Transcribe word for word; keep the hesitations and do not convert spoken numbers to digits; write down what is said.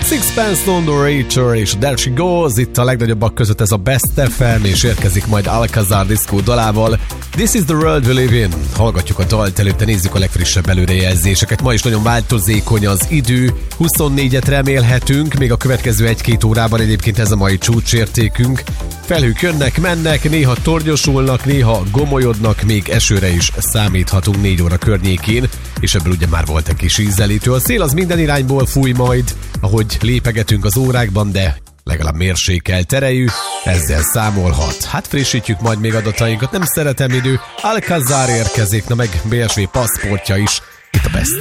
Sixpence None the Richer és There She Goes, itt a legnagyobbak között ez a Best ef em, és érkezik majd Alcazar Disco dalával. This is the world we live in. Hallgatjuk a dalt, előtte nézzük a legfrissebb előrejelzéseket. Ma is nagyon változékony az idő, huszonnégyet remélhetünk, még a következő egy-két órában egyébként ez a mai csúcsértékünk. Felhők jönnek, mennek, néha tornyosulnak, néha gomolyodnak, még esőre is számíthatunk négy óra környékén, és ebből ugye már volt egy kis ízelítő. A szél az minden irányból fúj majd, ahogy lépegetünk az órákban, de legalább mérsékelt erejű, ezzel számolhat. Hát frissítjük majd még adatainkat, nem szeretem idő, Alcazar érkezik, na meg bé es vé passzportja is, itt a Best.